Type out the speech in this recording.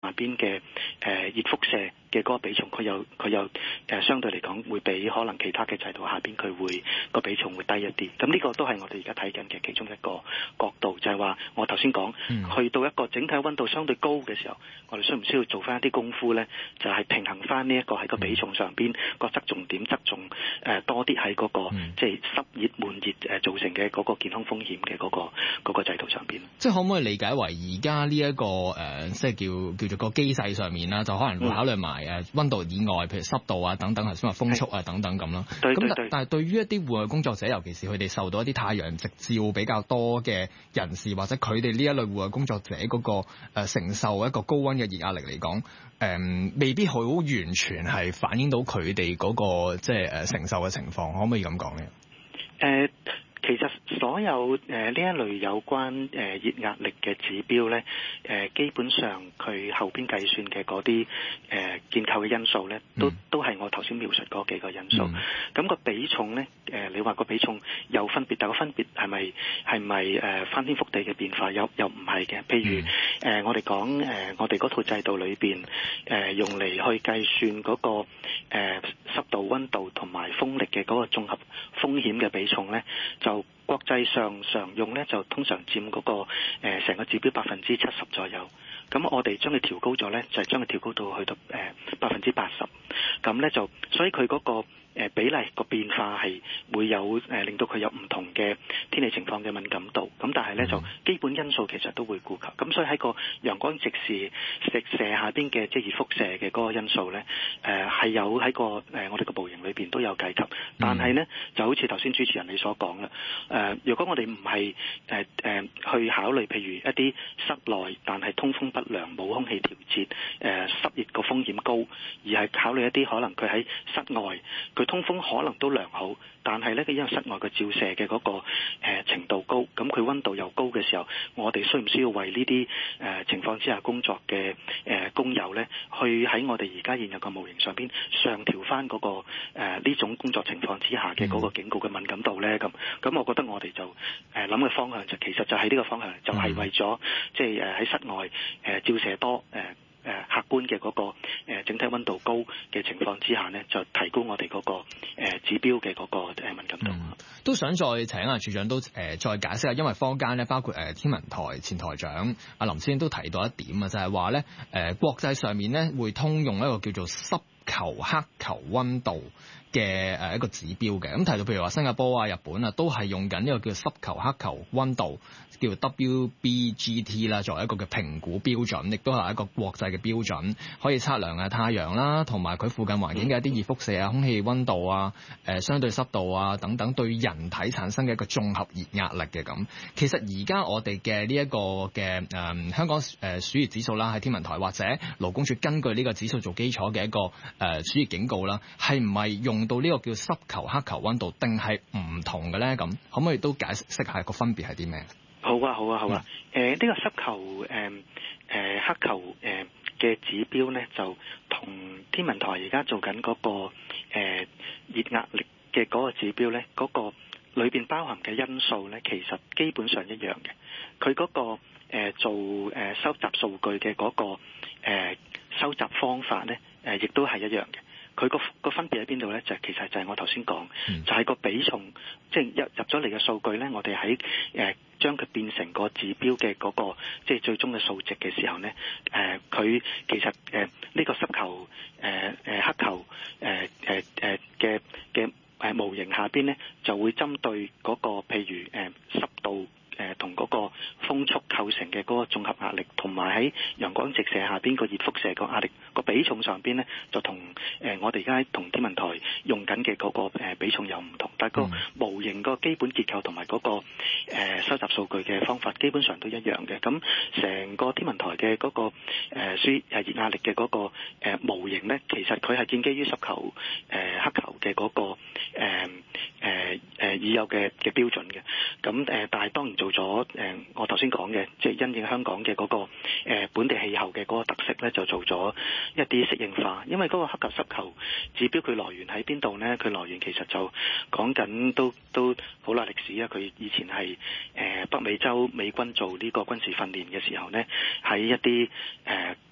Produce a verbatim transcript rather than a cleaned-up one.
下邊嘅誒熱輻射嘅嗰個比重，佢有佢有誒、呃、相對嚟講會比可能其他嘅制度下邊佢會個比重會低一啲。咁呢個都係我哋而家睇緊嘅其中一個角度，就係、是、話我頭先講去到一個整體溫度相對高嘅時候，我哋需唔需要做翻一啲功夫咧？就係、是、平衡翻呢一個喺個比重上邊個側重點側重誒、呃、多啲喺嗰個、嗯、即係濕熱悶熱誒造成嘅嗰個健康風險嘅嗰、那個嗰、那個制度上邊。 即係可唔可以理解為而家呢一個誒、呃、即係叫叫做個機制上面啦，就可能會考慮埋誒溫度以外，譬如濕度啊等等，頭先話風速啊等等咁啦。咁但但係對於一啲戶外工作者，尤其是佢哋受到一啲太陽直照比較多嘅人士，或者佢哋呢一類戶外工作者嗰、那個、呃、承受一個高溫嘅熱壓力嚟講，誒、呃、未必好完全係反映到佢哋嗰個即係誒承受嘅情況，可唔可以咁講咧？ 誒、uh。其實所有誒呢、呃、一類有關誒、呃、熱壓力嘅指標咧，誒、呃、基本上佢後邊計算嘅嗰啲誒建構嘅因素咧，都、嗯、都係我頭先描述嗰幾個因素。咁、嗯、個比重咧，誒、呃、你話個比重有分別，但個分別係咪係咪誒翻天覆地嘅變化？又又唔係嘅。譬如誒、嗯呃、我哋講誒我哋嗰套制度裏邊誒用嚟去計算嗰、那個誒、呃、濕度、溫度同埋風力嘅嗰個綜合風險嘅比重咧，就國際上常用咧，就通常佔嗰、那個誒成、呃、個指標百分之七十左右。咁我哋將佢調高咗咧，就係、是、將佢調高到去到誒百分之八十。咁咧就所以佢嗰、那個。誒比例個變化係會有誒、呃、令到佢有唔同嘅天氣情況嘅敏感度，咁但係咧就基本因素其實都會顧及，咁所以喺個陽光直射直射下邊嘅即係熱輻射嘅嗰個因素咧，誒、呃、係有喺個誒、呃、我哋個模型裏邊都有計及，但係咧就好似頭先主持人你所講啦，誒、呃、如果我哋唔係誒誒去考慮譬如一啲室內但係通風不良冇空氣調節誒、呃、濕熱個風險高，而係考慮一啲可能佢喺室外。佢通風可能都良好，但係咧佢因為室外嘅照射嘅嗰、那個、呃、程度高，咁佢溫度又高嘅時候，我哋需唔需要為呢啲誒情況之下工作嘅誒、呃、工友咧，去喺我哋而家現有嘅模型上邊上調翻嗰個誒呢、呃、種工作情況之下嘅嗰個警告嘅敏感度咧？咁咁，我覺得我哋就誒諗嘅方向就其實就係呢個方向，就係、是、為咗即係誒喺室外誒、呃、照射多誒。呃誒、呃、客觀嘅嗰、那個、呃、整體溫度高嘅情況之下呢，就提高我哋嗰、那個、呃、指標嘅嗰、那個、呃、敏感度、嗯。 都想再請阿處長都誒、呃、再解釋下，因為坊間咧包括誒、呃、天文台前台長阿林先生都提到一點啊，就係話咧誒國際上面咧會通用一個叫做濕球黑球溫度嘅誒一個指標嘅，咁提到譬如話新加坡啊、日本啊，都係用緊呢個叫濕球黑球溫度，叫 W B G T 啦，作為一個嘅評估標準，亦都係一個國際嘅標準，可以測量啊太陽啦，同埋佢附近環境嘅一啲熱輻射啊、空氣溫度啊、誒、呃、相對濕度啊等等，對人體產生嘅一個綜合熱壓力嘅咁。其實而家我哋嘅呢一個嘅誒、呃、香港誒暑熱指數啦，喺天文台或者勞工處根據呢個指數做基礎嘅一個誒暑熱警告啦，係唔係用到呢個叫濕球黑球溫度，定係唔同嘅咧？咁可唔可以都解釋下個分別係啲咩？ 好啊，好啊，好啊。誒、嗯，呢、呃這個濕球誒誒、呃呃、黑球誒嘅、呃、指標咧，就同天文台而家做緊嗰、那個誒、呃、熱壓力嘅嗰個指標咧，嗰、那個裏邊包含嘅因素咧，其實基本上一樣嘅。佢嗰、那個誒、呃、做誒、呃、收集數據嘅嗰、那個誒、呃、收集方法咧，誒、呃、亦都係一樣嘅。佢個個分別喺邊度咧？就其實就係我頭先講，就係、是、個比重，即係入入咗嚟嘅數據咧，我哋喺誒將佢變成個指標嘅嗰、那個即係、就是、最終嘅數值嘅時候咧，誒、呃、佢其實誒呢、呃這個濕球誒誒、呃、黑球誒誒誒嘅嘅誒模型下邊咧，就會針對嗰、那個譬如誒、呃、濕度。誒同嗰個風速構成嘅嗰個綜合壓力，同埋喺陽光直射下邊個熱輻射個壓力個比重上邊咧，就同誒、呃、我哋而家同天文台用緊嘅嗰個、呃、比重又唔同，但係個模型個基本結構同埋嗰個、呃、收集數據嘅方法基本上都一樣嘅。咁成個天文台嘅嗰、那個誒輸誒熱壓力嘅嗰、那個、呃、模型咧，其實佢係建基於濕球誒、呃、黑球嘅嗰、那個誒誒誒已有嘅嘅標準嘅。咁誒、呃，但係當然做咗誒、呃，我頭先講嘅，即係因應香港嘅嗰、那個、呃、本地氣候嘅嗰個特色咧，就做咗一啲適應化。因為嗰個黑球濕球指標佢來源喺邊度咧？佢來源其實就講緊都都好耐歷史啊！佢以前係誒、呃、北美洲美軍做呢個軍事訓練嘅時候咧，喺一啲誒